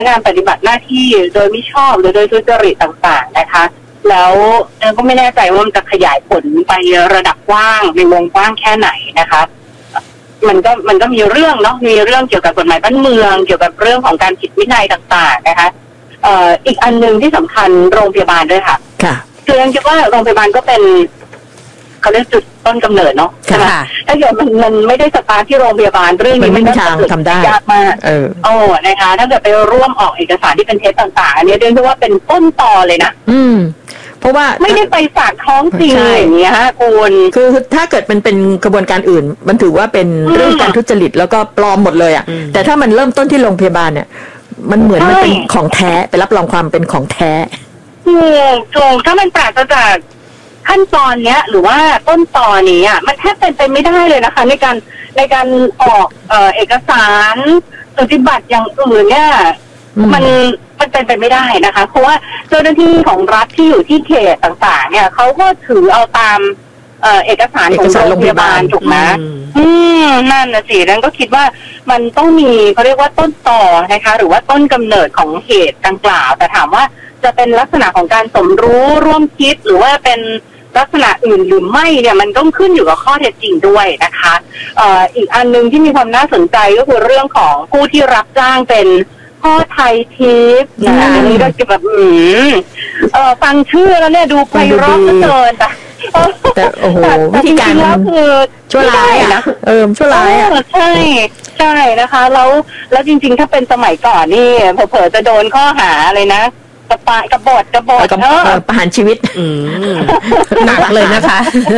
งานปฏิบัติหน้าที่โดยไม่ชอบหรือโดยทุจริตต่างๆนะคะแล้วก็ไม่แน่ใจว่ามันจะขยายผลไประดับกว้างในวงกว้างแค่ไหนนะคะมันก็มีเรื่องเนาะมีเรื่องเกี่ยวกับกฎหมายบ้านเมืองเกี่ยวกับเรื่องของการผิดวินัยต่างๆนะคะอีกอันนึงที่สำคัญโรงพยาบาลด้วยค่ะคือยังคิดว่าโรงพยาบาลก็เป็นเขาเรียกจุดต้นกำเนิดเนาะใช่ไหมถ้าเกิดมันไม่ได้สตาร์ทที่โรงพยาบาลเรื่องนี้ไม่ทางทำได้ยากมากนะคะถ้าเกิดไปร่วมออกเอกสารที่เป็นเท็จต่างๆอันนี้เรียกว่าเป็นต้นตอเลยนะเพราะว่าไม่ได้ไปฝากท้องจริงอย่างเงี้ยฮะคุณคือถ้าเกิดมันเป็นกระบวนการอื่นมันถือว่าเป็นเรื่องการทุจริตแล้วก็ปลอมหมดเลยอ่ะแต่ถ้ามันเริ่มต้นที่โรงพยาบาลเนี่ยมันเหมือนมันเป็นของแท้ไปรับรองความเป็นของแท้ถูกถ้ามันปราศจากขั้นตอนเนี้ยหรือว่าต้นตอนนี้อ่ะมันแทบเป็นไปไม่ได้เลยนะคะในการออกเอกสารปฏิบัติอย่างอื่นเนี่ยมันเป็นไปไม่ได้นะคะเพราะว่าเจ้าหน้าที่ของรัฐที่อยู่ที่เขตต่างๆเนี่ยเขาก็ถือเอาตามเอกสารของโรงพยาบาลถูกไหมนั่นนะสินั้นก็คิดว่ามันต้องมีเขาเรียกว่าต้นต่อนะคะหรือว่าต้นกำเนิดของเหตุดังกล่าวแต่ถามว่าจะเป็นลักษณะของการสมรู้ร่วมคิดหรือว่าเป็นลักษณะอื่นหรือไม่เนี่ยมันต้องขึ้นอยู่กับข้อเท็จจริงด้วยนะคะอีกอันนึงที่มีความน่าสนใจก็คือเรื่องของผู้ที่รับจ้างเป็นพ่อไทยทิพย์นะอันนี้ก็จะแบบฟังชื่อแล้วเนี่ยดูไพเราะเกินแต่โอ้โหวิธีการแล้วคือชั่วร้ายนะชั่วร้ายใช่นะคะแล้วจริงๆถ้าเป็นสมัยก่อนนี่เผลอๆจะโดนข้อหาอะไรนะกบฏประหารชีวิตหนักเลยนะคะ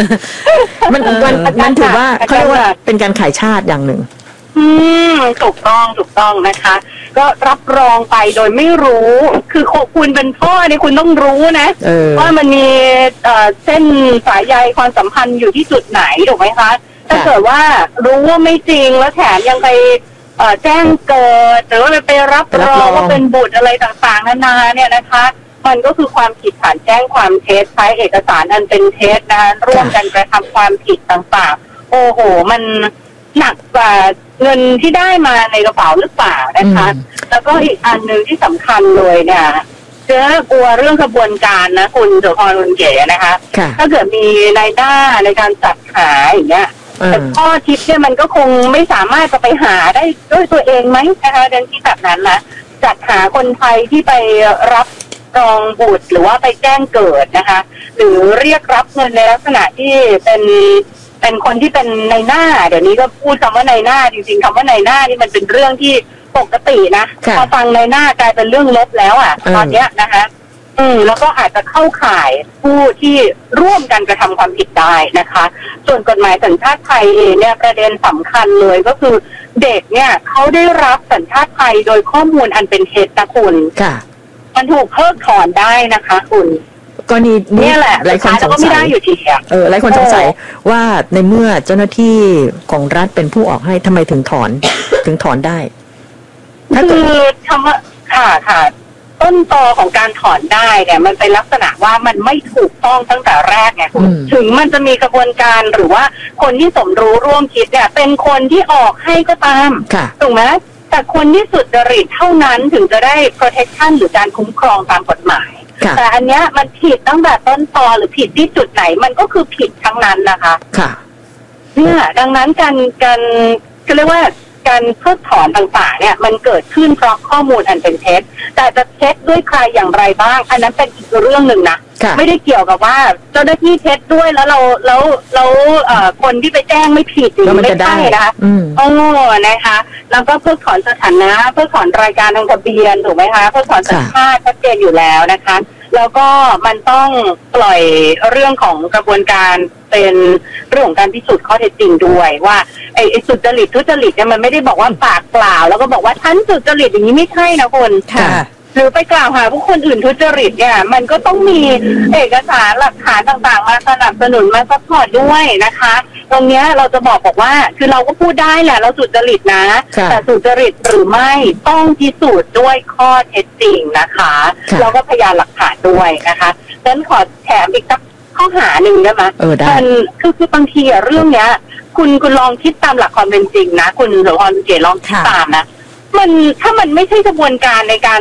มันถือว่าเขาเรียกว่าเป็นการขายชาติอย่างหนึ่งถูกต้องนะคะก็รับรองไปโดยไม่รู้คือคุณเป็นพ่อเนี่ยคุณต้องรู้นะว่ามันมีเส้นสายใยความสัมพันธ์อยู่ที่จุดไหนถูกไหมคะถ้าเกิดว่ารู้ว่าไม่จริงแล้วแถมยังไปแจ้งเกิดหรือว่าไปรับรองว่าเป็นบุตรอะไรต่างๆนานาเนี่ยนะคะมันก็คือความผิดฐานแจ้งความเท็จใช้เอกสารอันเป็นเท็จนะร่วมกันกระทำความผิดต่างๆโอ้โหมันหนักกว่าเงินที่ได้มาในกระเป๋าหรือเปล่านะคะแล้วก็อีกอันหนึ่งที่สำคัญเลยเนี่ยเจ๊กลัวเรื่องกระบวนการนะคุณโสภร คุณเก๋นะคะถ้าเกิดมีนายหน้าในการจัดหาอย่างเงี้ยแต่ข้อทิปเนี่ยมันก็คงไม่สามารถจะไปหาได้ด้วยตัวเองไหมนะคะดังที่แบบนั้นนะจัดหาคนไทยที่ไปรับรองบุตรหรือว่าไปแจ้งเกิดนะคะหรือเรียกรับเงินในลักษณะที่เป็นคนที่เป็นนายหน้าเดี๋ยวนี้ก็พูดคำว่านายหน้าจริงๆคำว่านายหน้านี่มันเป็นเรื่องที่ปกตินะพอฟังนายหน้ากลายเป็นเรื่องลบแล้วอ่ะตอนเนี้ยนะคะแล้วก็อาจจะเข้าข่ายผู้ที่ร่วมกันกระทำความผิดได้นะคะส่วนกฎหมายสัญชาติไทยเองเนี่ยประเด็นสำคัญเลยก็คือเด็กเนี่ยเขาได้รับสัญชาติไทยโดยข้อมูลอันเป็นเท็จนะคุณมันถูกเพิกถอนได้นะคะคุณก็นี่แหละหลายคนสงสัยหลายคนสงสัยว่าในเมื่อเจ้าหน้าที่ของรัฐเป็นผู้ออกให้ทำไมถึงถอนได้คือคำว่าค่ะต้นตอของการถอนได้เนี่ยมันเป็นลักษณะว่ามันไม่ถูกต้องตั้งแต่แรกไงคุณถึงมันจะมีกระบวนการหรือว่าคนที่สมรู้ร่วมคิดเนี่ยเป็นคนที่ออกให้ก็ตามถูกไหมแต่คนที่สุจริตเท่านั้นถึงจะได้ protection หรือการคุ้มครองตามกฎหมายแต่อันเนี้ยมันผิดตั้งแต่ต้นตอหรือผิดที่จุดไหนมันก็คือผิดทั้งนั้นนะคะเนี่ยดังนั้นการเรียกว่าการเพิกถอนต่างๆเนี่ยมันเกิดขึ้นเพราะข้อมูลอันเป็นเท็จแต่จะเท็จด้วยใครอย่างไรบ้างอันนั้นเป็นอีกเรื่องหนึ่งนะไม่ได้เกี่ยวกับว่าเจ้าหน้าที่เท็จด้วยแล้วเราคนที่ไปแจ้งไม่ผิดหรือไม่ใช่นะคะนะคะแล้วก็เพิกถอนสถานะเพิกถอนรายการทางทะเบียนถูกไหมคะเพิกถอนสัญชาติชัดเจนอยู่แล้วนะคะแล้วก็มันต้องปล่อยเรื่องของกระบวนการเป็นเรื่องของการพิสูจน์ข้อเท็จจริงด้วยว่าไอ้สุจริตทุจริตเนี่ยมันไม่ได้บอกว่าปากเปล่าแล้วก็บอกว่าฉันสุจริตอย่างนี้ไม่ใช่นะคุณหรือไปกล่าวหาผู้คนอื่นทุจริตเนี่ยมันก็ต้องมีเอกสารหลักฐานต่างๆมาสนับสนุนมาซัพพอร์ตด้วยนะคะตรงนี้เราจะบอกว่าคือเราก็พูดได้แหละเราสุจริตนะแต่สุจริตหรือไม่ต้องพิสูจน์ด้วยข้อเท็จจริงนะคะแล้วก็พยานหลักฐานด้วยนะคะดังนั้นขอแถมอีกสักข้อหาหนึ่งได้ไหมมันคือบางทีเรื่องเนี้ยคุณลองคิดตามหลักความเป็นจริงนะคุณโสภร เก๋ลองคิดตามนะมันถ้ามันไม่ใช่กระบวนการในการ